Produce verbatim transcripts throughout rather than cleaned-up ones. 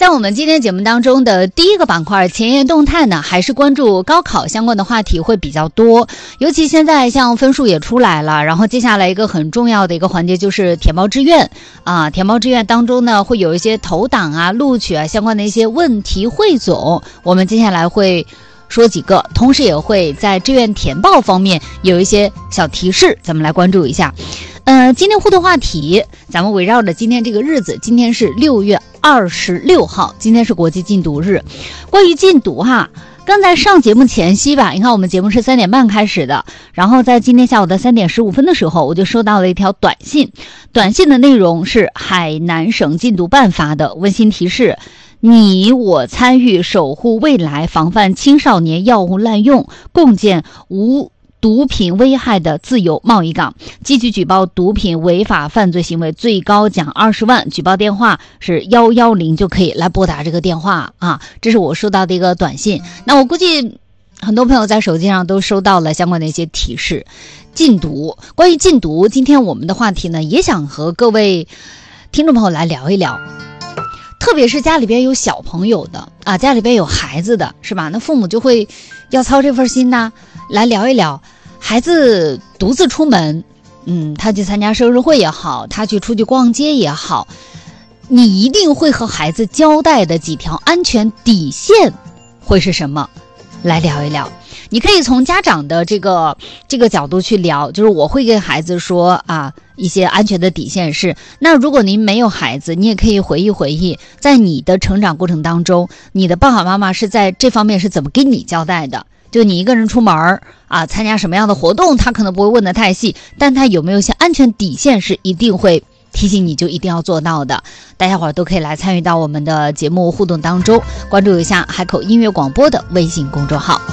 在我们今天节目当中的第一个板块前沿动态呢，还是关注高考相关的话题会比较多，尤其现在像分数也出来了，然后接下来一个很重要的一个环节就是填报志愿啊，填报志愿当中呢会有一些投档啊、录取啊相关的一些问题汇总，我们接下来会说几个，同时也会在志愿填报方面有一些小提示，咱们来关注一下。呃，今天互动话题，咱们围绕着今天这个日子，今天是六月二十六号，今天是国际禁毒日。关于禁毒哈，刚才上节目前夕吧，你看我们节目是三点半开始的，然后在今天下午的三点十五分的时候，我就收到了一条短信，短信的内容是海南省禁毒办发的温馨提示。你我参与守护未来，防范青少年药物滥用，共建无毒品危害的自由贸易港。积极举报毒品违法犯罪行为，最高奖二十万。举报电话是一一零，就可以来拨打这个电话啊。这是我收到的一个短信。那我估计很多朋友在手机上都收到了相关的一些提示。禁毒，关于禁毒，今天我们的话题呢，也想和各位听众朋友来聊一聊。特别是家里边有小朋友的啊，家里边有孩子的是吧？那父母就会要操这份心呐，来聊一聊孩子独自出门，嗯，他去参加生日会也好，他去出去逛街也好，你一定会和孩子交代的几条安全底线会是什么？来聊一聊。你可以从家长的这个这个角度去聊，就是我会跟孩子说啊，一些安全的底线是，那如果您没有孩子，你也可以回忆回忆，在你的成长过程当中，你的爸爸妈妈是在这方面是怎么跟你交代的？就你一个人出门啊，参加什么样的活动，他可能不会问得太细，但他有没有一些安全底线是一定会提醒你就一定要做到的。大家伙儿都可以来参与到我们的节目互动当中，关注一下海口音乐广播的微信公众号。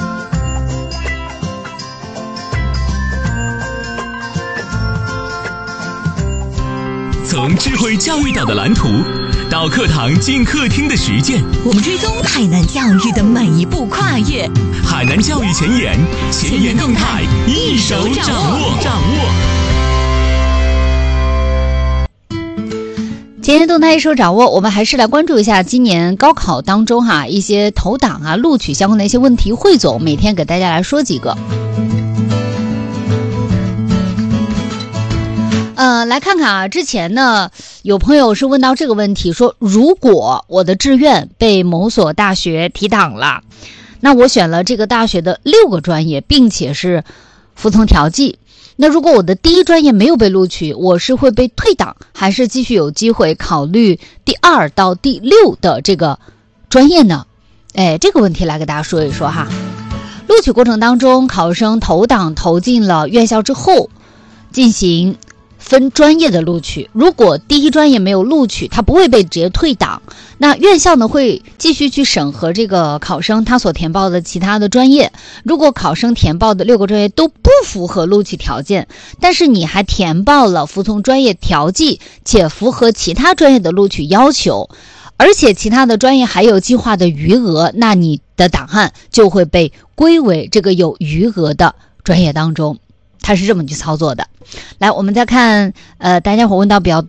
从智慧教育岛的蓝图到课堂进客厅的实践， 我们追踪海南教育的每一步跨越。 海南教育前沿，前沿动态一手掌握。掌握。 前沿动态一手掌握，我们还是来关注一下今年高考当中哈一些投档啊、录取相关的一些问题汇总，每天给大家来说几个。呃，来看看啊，之前呢，有朋友是问到这个问题，说如果我的志愿被某所大学提档了，那我选了这个大学的六个专业，并且是服从调剂，那如果我的第一专业没有被录取，我是会被退档，还是继续有机会考虑第二到第六的这个专业呢？哎，这个问题来给大家说一说哈。录取过程当中，考生投档投进了院校之后，进行分专业的录取，如果第一专业没有录取，他不会被直接退档，那院校呢会继续去审核这个考生他所填报的其他的专业。如果考生填报的六个专业都不符合录取条件，但是你还填报了服从专业调剂且符合其他专业的录取要求，而且其他的专业还有计划的余额，那你的档案就会被归为这个有余额的专业当中。他是这么去操作的。来，我们再看呃，大家伙问到比较